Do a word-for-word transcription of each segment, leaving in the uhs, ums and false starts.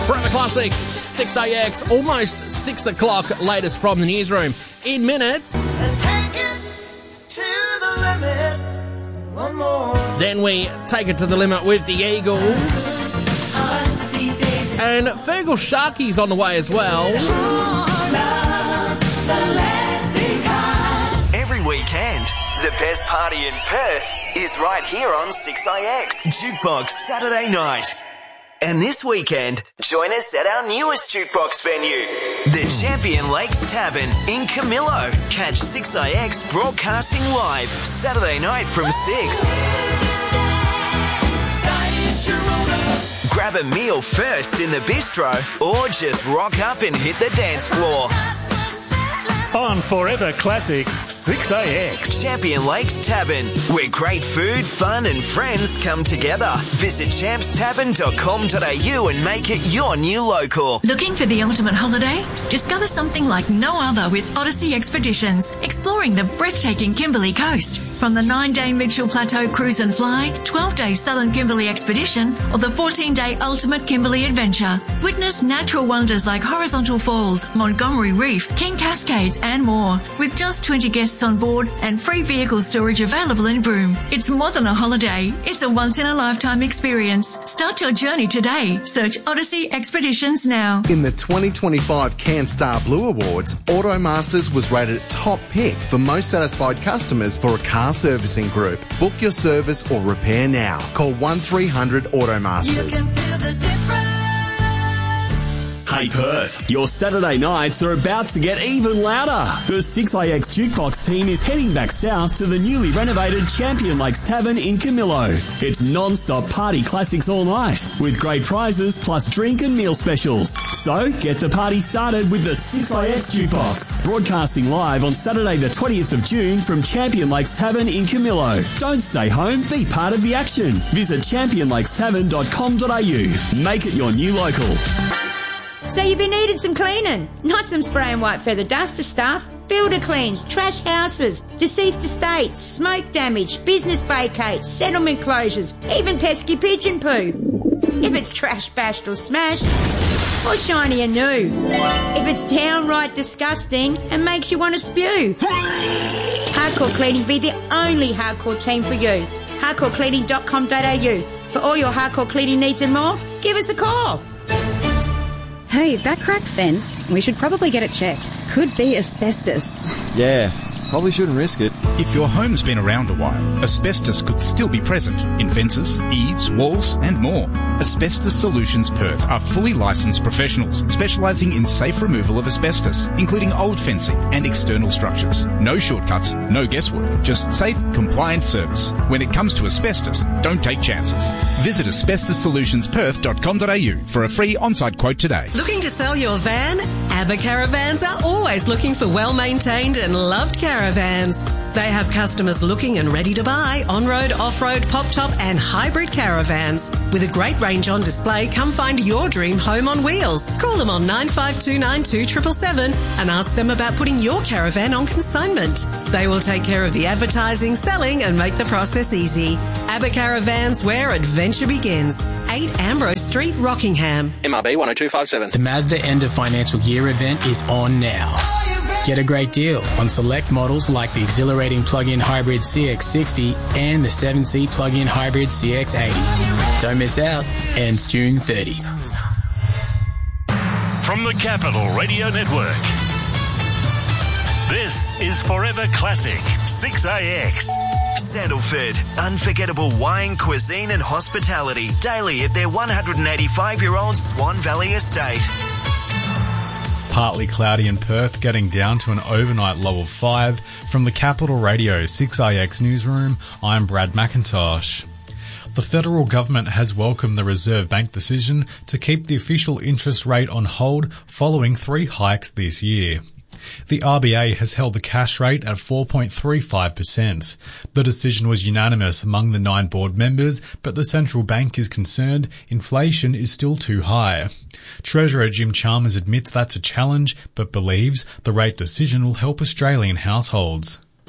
Forever Classic, six A X, almost six o'clock, latest from the newsroom. In minutes. And take it to the limit. One more. Then we take it to the limit with the Eagles. And Fergal Sharky's on the way as well. Every weekend, the best party in Perth is right here on six A X Jukebox Saturday night. And this weekend, join us at our newest jukebox venue, the Champion Lakes Tavern in Camillo. Catch six A X broadcasting live Saturday night from six. Grab a meal first in the bistro or just rock up and hit the dance floor. On Forever Classic, six A X. Champion Lakes Tavern, where great food, fun and friends come together. Visit champs tavern dot com dot a u and make it your new local. Looking for the ultimate holiday? Discover something like no other with Odyssey Expeditions, exploring the breathtaking Kimberley coast. From the nine-day Mitchell Plateau Cruise and Fly, twelve-day Southern Kimberley Expedition, or the fourteen-day Ultimate Kimberley Adventure. Witness natural wonders like Horizontal Falls, Montgomery Reef, King Cascades, and more. With just twenty guests on board and free vehicle storage available in Broome. It's more than a holiday. It's a once-in-a-lifetime experience. Start your journey today. Search Odyssey Expeditions now. In the twenty twenty-five CanStar Blue Awards, Automasters was rated top pick for most satisfied customers for a car servicing group. Book your service or repair now. Call one three hundred Automasters. You can feel the difference. Hey Perth, your Saturday nights are about to get even louder. The six A X Jukebox team is heading back south to the newly renovated Champion Lakes Tavern in Camillo. It's non-stop party classics all night, with great prizes plus drink and meal specials. So get the party started with the six A X Jukebox, broadcasting live on Saturday the twentieth of June from Champion Lakes Tavern in Camillo. Don't stay home, be part of the action. Visit champion lakes tavern dot com dot a u. Make it your new local. So you've been needing some cleaning, not some spray and white feather duster stuff. Builder cleans, trash houses, deceased estates, smoke damage, business vacates, settlement closures, even pesky pigeon poo. If it's trash bashed or smashed, or shiny and new. If it's downright disgusting and makes you want to spew. Hardcore Cleaning be the only hardcore team for you. hardcore cleaning dot com dot a u. For all your hardcore cleaning needs and more, give us a call. Hey, that cracked fence, we should probably get it checked. Could be asbestos. Yeah, probably shouldn't risk it. If your home's been around a while, asbestos could still be present in fences, eaves, walls and more. Asbestos Solutions Perth are fully licensed professionals specialising in safe removal of asbestos, including old fencing and external structures. No shortcuts, no guesswork, just safe, compliant service. When it comes to asbestos, don't take chances. Visit asbestos solutions perth dot com dot a u for a free on-site quote today. Looking to sell your van? ABBA Caravans are always looking for well-maintained and loved caravans. They have customers looking and ready to buy on-road, off-road, pop-top and hybrid caravans. With a great range on display, come find your dream home on wheels. Call them on nine five two nine two seven seven seven and ask them about putting your caravan on consignment. They will take care of the advertising, selling and make the process easy. ABBA Caravans, where adventure begins. eight Ambrose Street, Rockingham. M R B one oh two five seven. The Mazda End of Financial Year event is on now. Get a great deal on select models like the exhilarating plug-in hybrid C X sixty and the seven-seat plug-in hybrid C X eighty. Don't miss out. Ends June thirtieth. From the Capital Radio Network, this is Forever Classic, six A X. Sandalford, unforgettable wine, cuisine and hospitality daily at their one hundred eighty-five-year-old Swan Valley estate. Partly cloudy in Perth, getting down to an overnight low of five. From the Capital Radio six A X newsroom, I'm Brad McIntosh. The federal government has welcomed the Reserve Bank decision to keep the official interest rate on hold following three hikes this year. The R B A has held the cash rate at four point three five percent. The decision was unanimous among the nine board members, but the central bank is concerned inflation is still too high. Treasurer Jim Chalmers admits that's a challenge, but believes the rate decision will help Australian households.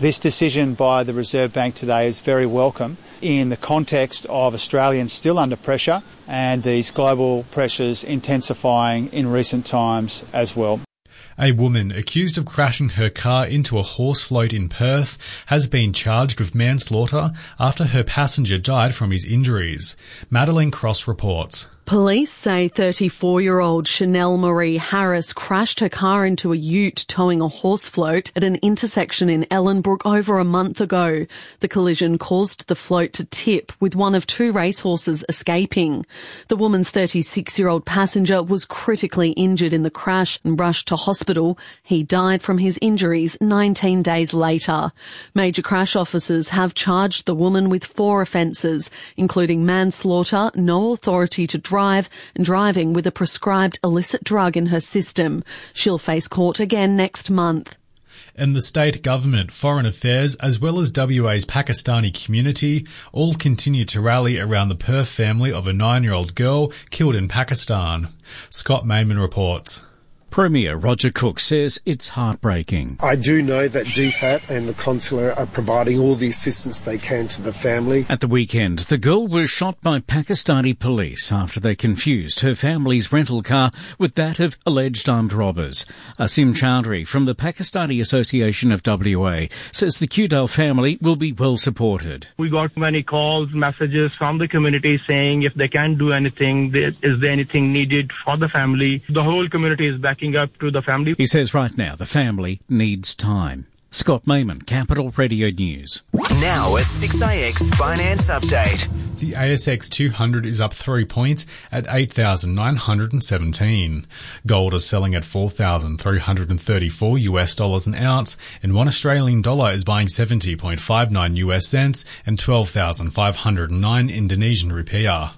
This decision by the Reserve Bank today is very welcome in the context of Australians still under pressure and these global pressures intensifying in recent times as well. A woman accused of crashing her car into a horse float in Perth has been charged with manslaughter after her passenger died from his injuries. Madeline Cross reports. Police say thirty-four-year-old Chanel Marie Harris crashed her car into a ute towing a horse float at an intersection in Ellenbrook over a month ago. The collision caused the float to tip, with one of two racehorses escaping. The woman's thirty-six-year-old passenger was critically injured in the crash and rushed to hospital. He died from his injuries nineteen days later. Major crash officers have charged the woman with four offences, including manslaughter, no authority to drive, and driving with a prescribed illicit drug in her system. She'll face court again next month. And the state government, foreign affairs, as well as W A's Pakistani community, all continue to rally around the Perth family of a nine-year-old girl killed in Pakistan. Scott Mayman reports. Premier Roger Cook says it's heartbreaking. I do know that D FAT and the consulate are providing all the assistance they can to the family. At the weekend, the girl was shot by Pakistani police after they confused her family's rental car with that of alleged armed robbers. Asim Chowdhury from the Pakistani Association of W A says the Qdal family will be well supported. We got many calls, messages from the community saying if they can't do anything, is there anything needed for the family? The whole community is back up to the family. He says right now the family needs time. Scott Mayman, Capital Radio News. Now a six A X finance update. The A S X two hundred is up three points at eight thousand nine hundred seventeen. Gold is selling at four thousand three hundred thirty-four US dollars an ounce, and one Australian dollar is buying seventy point five nine US cents and twelve thousand five hundred nine Indonesian rupiah.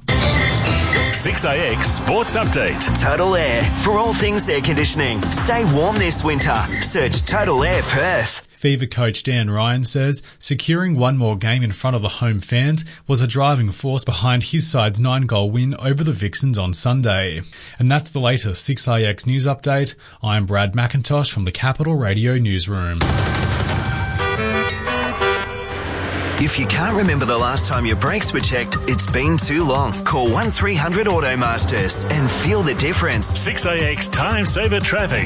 six A X Sports Update. Total Air. For all things air conditioning. Stay warm this winter. Search Total Air Perth. Fever coach Dan Ryan says securing one more game in front of the home fans was a driving force behind his side's nine-goal win over the Vixens on Sunday. And that's the latest six A X News Update. I'm Brad McIntosh from the Capital Radio Newsroom. If you can't remember the last time your brakes were checked, it's been too long. Call one three hundred Automasters and feel the difference. six A X Time Saver Traffic.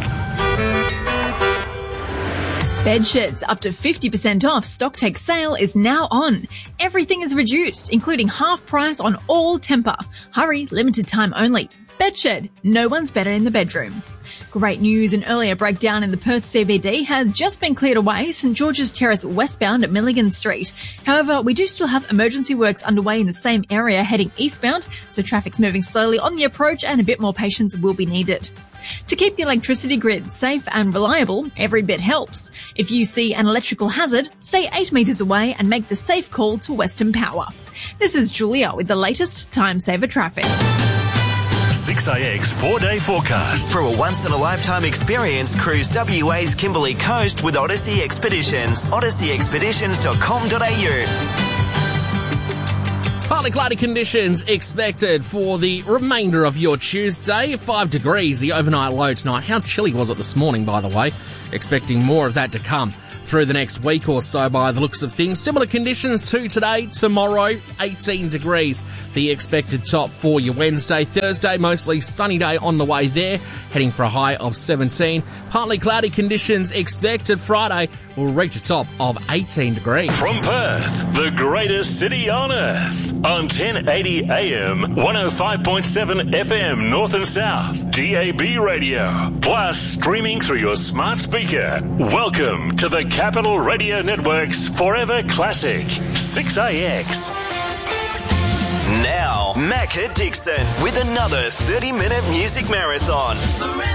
Bedsheds up to fifty percent off Stocktake sale is now on. Everything is reduced, including half price on all Tempur. Hurry, limited time only. Bedshed, no one's better in the bedroom. Great news, an earlier breakdown in the Perth C B D has just been cleared away, St George's Terrace westbound at Milligan Street. However, we do still have emergency works underway in the same area heading eastbound, so traffic's moving slowly on the approach and a bit more patience will be needed. To keep the electricity grid safe and reliable, every bit helps. If you see an electrical hazard, stay eight metres away and make the safe call to Western Power. This is Julia with the latest Time Saver Traffic. six A X four-day forecast. For a once-in-a-lifetime experience, cruise W A's Kimberley Coast with Odyssey Expeditions. odyssey expeditions dot com dot a u. Partly cloudy conditions expected for the remainder of your Tuesday. Five degrees, the overnight low tonight. How chilly was it this morning, by the way? Expecting more of that to come through the next week or so by the looks of things. Similar conditions to today, tomorrow, eighteen degrees. The expected top for your Wednesday. Thursday, mostly sunny day on the way there, heading for a high of seventeen. Partly cloudy conditions expected. Friday will reach a top of eighteen degrees. From Perth, the greatest city on earth, on ten eighty A M, one oh five point seven F M North and South, D A B radio, plus streaming through your smart speaker. Welcome to the Capital Radio Network's Forever Classic, six A X. Now, Macca Dixon with another thirty-minute music marathon.